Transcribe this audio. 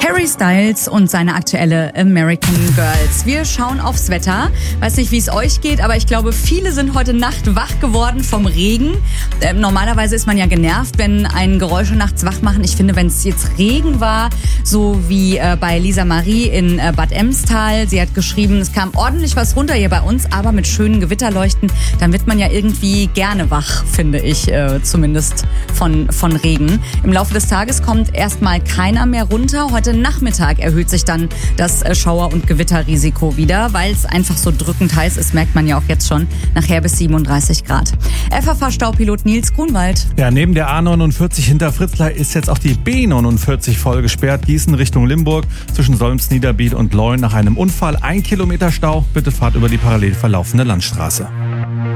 Harry Styles und seine aktuelle American Girls. Wir schauen aufs Wetter. Weiß nicht, wie es euch geht, aber ich glaube, viele sind heute Nacht wach geworden vom Regen. Normalerweise ist man ja genervt, wenn einen Geräusche nachts wach machen. Ich finde, wenn es jetzt Regen war, so wie bei Lisa Marie in Bad Emstal. Sie hat geschrieben, es kam ordentlich was runter hier bei uns, aber mit schönen Gewitterleuchten, dann wird man ja irgendwie gerne wach, finde ich, zumindest von Regen. Im Laufe des Tages kommt erstmal keiner mehr runter. Heute Nachmittag erhöht sich dann das Schauer- und Gewitterrisiko wieder, weil es einfach so drückend heiß ist, merkt man ja auch jetzt schon, nachher bis 37 Grad. FAV-Staupilot Nils Grunwald. Ja, neben der A49 hinter Fritzlar ist jetzt auch die B49 voll gesperrt. Gießen Richtung Limburg zwischen Solms, Niederbiet und Leun nach einem Unfall. 1 Kilometer Stau. Bitte fahrt über die parallel verlaufende Landstraße.